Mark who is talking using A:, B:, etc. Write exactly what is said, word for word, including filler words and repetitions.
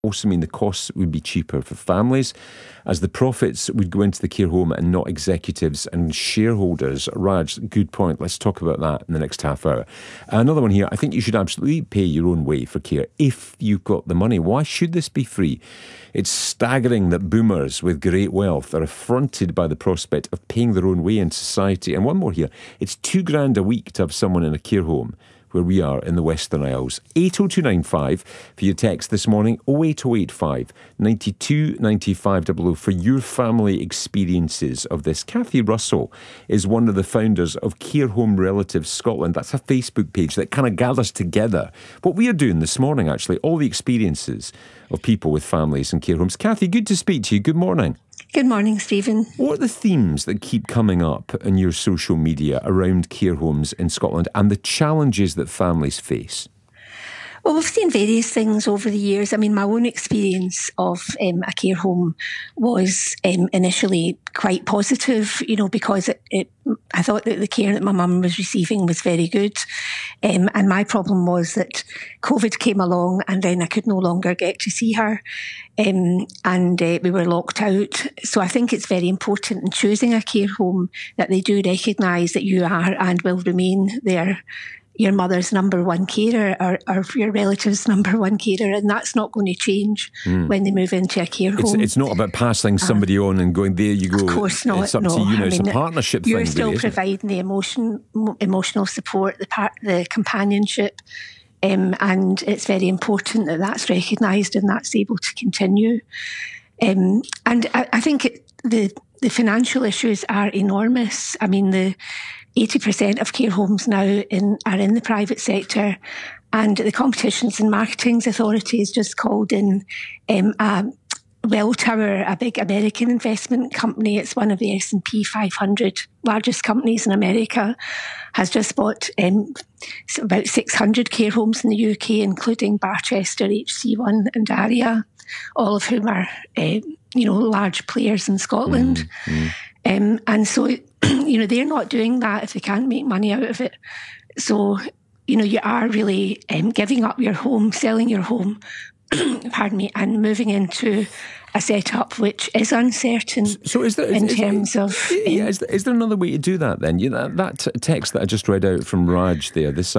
A: also mean the costs would be cheaper for families, as the profits would go into the care home and not executives and shareholders. Raj, good point. Let's talk about that in the next half hour. Another one here. I think you should absolutely pay your own way for care if you've got the money. Why should this be free? It's staggering that boomers with great wealth are affronted by the prospect of paying their own way in society. And one more here. It's two grand a week to have someone in a care home where we are in the Western Isles. eight oh two nine five for your text this morning, oh eight oh eight five, nine two nine five double oh for your family experiences of this. Kathy Russell is one of the founders of Care Home Relatives Scotland. That's a Facebook page that kind of gathers together what we are doing this morning, actually, all the experiences of people with families and care homes. Kathy, good to speak to you. Good morning.
B: Good morning, Stephen.
A: What are the themes that keep coming up in your social media around care homes in Scotland and the challenges that families face?
B: Well, we've seen various things over the years. I mean, my own experience of um, a care home was um, initially quite positive, you know, because it, it, I thought that the care that my mum was receiving was very good. Um, and my problem was that COVID came along and then I could no longer get to see her. Um, and uh, we were locked out. So I think it's very important in choosing a care home that they do recognise that you are and will remain there. Your mother's number one carer or, or your relative's number one carer, and that's not going to change mm. when they move into a care
A: it's,
B: home.
A: It's not about passing somebody uh, on and going, there you go.
B: Of course not.
A: It's up
B: no.
A: to you now.
B: I
A: It's
B: mean,
A: a partnership
B: you're
A: thing.
B: You're still
A: really,
B: providing the emotion, emotional support, the, part, the companionship, um, and it's very important that that's recognised and that's able to continue. Um, and I, I think it, the the financial issues are enormous. I mean, the eighty percent of care homes now in, are in the private sector, and the Competitions and Marketing Authority has just called in um, a Welltower, a big American investment company. It's one of the S and P five hundred largest companies in America, has just bought um, about six hundred care homes in the U K, including Barchester, H C one and Aria, all of whom are uh, you know, large players in Scotland. Mm-hmm. Um, and so, you know, they're not doing that if they can't make money out of it. So, you know, you are really um, giving up your home, selling your home, pardon me, and moving into a setup which is uncertain. So is there, in is, terms
A: is,
B: of...
A: Yeah, um, is, there, is there another way to do that then? You know, that text that I just read out from Raj there, this